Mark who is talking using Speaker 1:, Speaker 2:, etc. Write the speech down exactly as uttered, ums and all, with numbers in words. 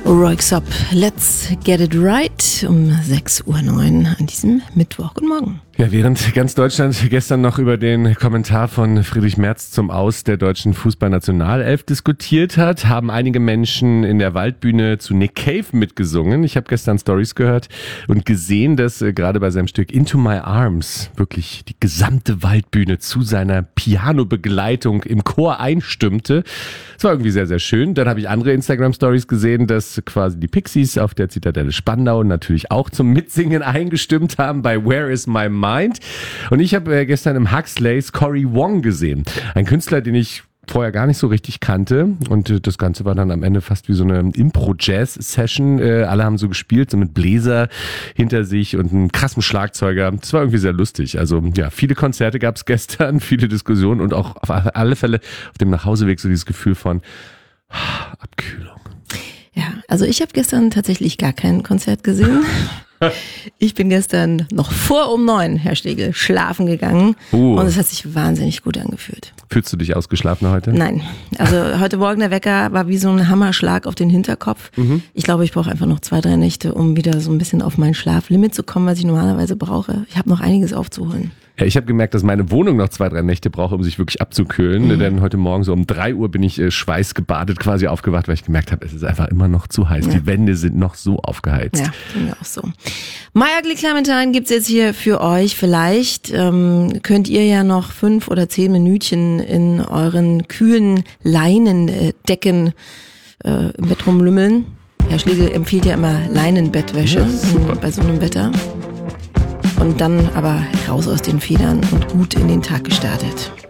Speaker 1: Royks Up, let's get it right um sechs Uhr neun an diesem Mittwoch. Guten Morgen.
Speaker 2: Ja, während ganz Deutschland gestern noch über den Kommentar von Friedrich Merz zum Aus der deutschen Fußballnationalelf diskutiert hat, haben einige Menschen in der Waldbühne zu Nick Cave mitgesungen. Ich habe gestern Stories gehört und gesehen, dass äh, gerade bei seinem Stück Into My Arms wirklich die gesamte Waldbühne zu seiner Piano-Begleitung im Chor einstimmte. Das war irgendwie sehr, sehr schön. Dann habe ich andere Instagram-Stories gesehen, dass quasi die Pixies auf der Zitadelle Spandau natürlich auch zum Mitsingen eingestimmt haben bei Where Is My Mind. Und ich habe äh, gestern im Huxleys Cory Wong gesehen. Ein Künstler, den ich vorher gar nicht so richtig kannte. Und äh, das Ganze war dann am Ende fast wie so eine Impro-Jazz-Session. Äh, alle haben so gespielt, so mit Bläser hinter sich und einem krassen Schlagzeuger. Das war irgendwie sehr lustig. Also ja, viele Konzerte gab es gestern, viele Diskussionen und auch auf alle Fälle auf dem Nachhauseweg so dieses Gefühl von Abkühlung.
Speaker 1: Ja, also ich habe gestern tatsächlich gar kein Konzert gesehen. Ich bin gestern noch vor um neun, Herr Schlegel, schlafen gegangen uh. und es hat sich wahnsinnig gut angefühlt.
Speaker 2: Fühlst du dich ausgeschlafen heute?
Speaker 1: Nein, also heute Morgen der Wecker war wie so ein Hammerschlag auf den Hinterkopf. Mhm. Ich glaube, ich brauche einfach noch zwei, drei Nächte, um wieder so ein bisschen auf mein Schlaflimit zu kommen, was ich normalerweise brauche. Ich habe noch einiges aufzuholen.
Speaker 2: Ja, ich habe gemerkt, dass meine Wohnung noch zwei, drei Nächte braucht, um sich wirklich abzukühlen. Mhm. Denn heute Morgen so um drei Uhr bin ich äh, schweißgebadet quasi aufgewacht, weil ich gemerkt habe, es ist einfach immer noch zu heiß. Ja. Die Wände sind noch so aufgeheizt.
Speaker 1: Ja, finde ich auch so. Maya Clementine gibt's jetzt hier für euch. Vielleicht ähm, könnt ihr ja noch fünf oder zehn Minütchen in euren kühlen Leinendecken äh, im Bett rumlümmeln. Herr Schlegel empfiehlt ja immer Leinenbettwäsche ja, bei so einem Wetter. Und dann aber raus aus den Federn und gut in den Tag gestartet.